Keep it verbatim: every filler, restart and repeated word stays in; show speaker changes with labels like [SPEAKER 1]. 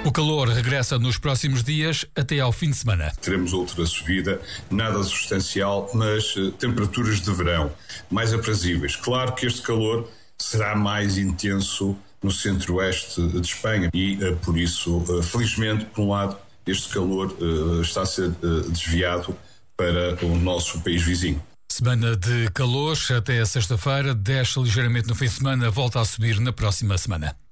[SPEAKER 1] O calor regressa nos próximos dias até ao fim de semana.
[SPEAKER 2] Teremos outra subida, nada substancial, mas uh, temperaturas de verão mais aprazíveis. Claro que este calor será mais intenso no centro-oeste de Espanha e, uh, por isso, uh, felizmente, por um lado, este calor uh, está a ser uh, desviado para o nosso país vizinho.
[SPEAKER 1] Semana de calor até sexta-feira, desce ligeiramente no fim de semana, volta a subir na próxima semana.